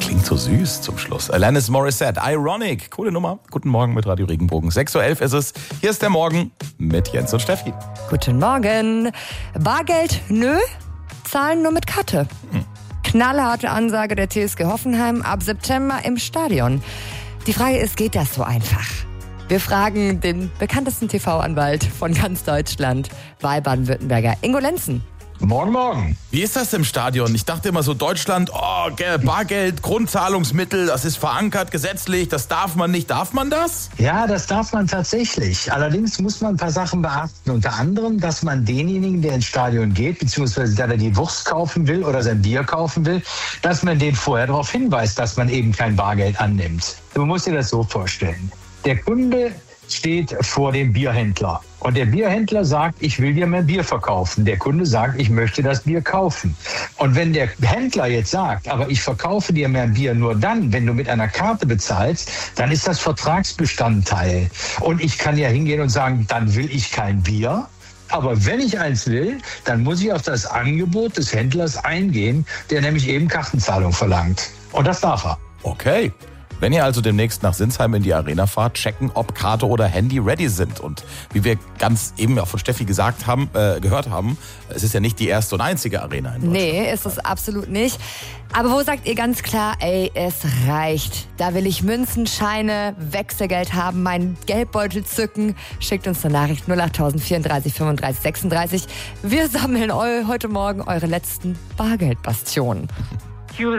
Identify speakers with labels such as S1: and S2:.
S1: klingt so süß zum Schluss. Alanis Morissette, Ironic. Coole Nummer. Guten Morgen mit Radio Regenbogen. 6.11 Uhr ist es. Hier ist der Morgen mit Jens und Steffi.
S2: Guten Morgen. Bargeld, nö. Zahlen nur mit Karte. Knallharte Ansage der TSG Hoffenheim ab September im Stadion. Die Frage ist, geht das so einfach? Wir fragen den bekanntesten TV-Anwalt von ganz Deutschland, Wahlbaden-Württemberger Ingo Lenzen.
S3: Morgen, morgen.
S1: Wie ist das im Stadion? Ich dachte immer so, Deutschland, Bargeld, Grundzahlungsmittel, das ist verankert gesetzlich, das darf man nicht. Darf man das?
S3: Ja, das darf man tatsächlich. Allerdings muss man ein paar Sachen beachten. Unter anderem, dass man denjenigen, der ins Stadion geht, beziehungsweise der die Wurst kaufen will oder sein Bier kaufen will, dass man den vorher darauf hinweist, dass man eben kein Bargeld annimmt. Man muss sich das so vorstellen. Der Kunde steht vor dem Bierhändler. Und der Bierhändler sagt, ich will dir mein Bier verkaufen. Der Kunde sagt, ich möchte das Bier kaufen. Und wenn der Händler jetzt sagt, aber ich verkaufe dir mein Bier nur dann, wenn du mit einer Karte bezahlst, dann ist das Vertragsbestandteil. Und ich kann ja hingehen und sagen, dann will ich kein Bier. Aber wenn ich eins will, dann muss ich auf das Angebot des Händlers eingehen, der nämlich eben Kartenzahlung verlangt. Und das darf er.
S1: Okay. Wenn ihr also demnächst nach Sinsheim in die Arena fahrt, checken, ob Karte oder Handy ready sind. Und wie wir ganz eben auch von Steffi gehört haben, es ist ja nicht die erste und einzige Arena in Deutschland.
S2: Nee, ist es absolut nicht. Aber wo sagt ihr ganz klar, ey, es reicht. Da will ich Münzen, Scheine, Wechselgeld haben, meinen Geldbeutel zücken. Schickt uns eine Nachricht 08000 34 35 36. Wir sammeln heute Morgen eure letzten Bargeldbastionen.